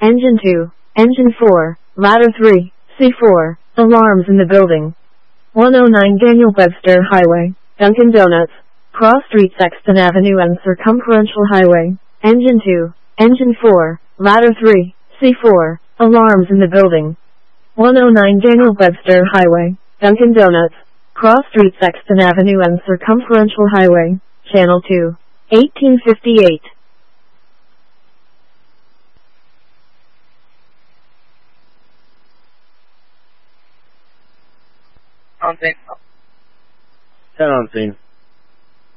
Engine 2, Engine 4, Ladder 3, C4, alarms in the building. 109 Daniel Webster Highway, Dunkin' Donuts, Cross Street Sexton Avenue and Circumferential Highway. Engine 2, Engine 4, Ladder 3, C4, alarms in the building. 109 Daniel Webster Highway, Dunkin' Donuts, Cross Street Sexton Avenue and Circumferential Highway, Channel 2, 1858. On scene. 10 on scene.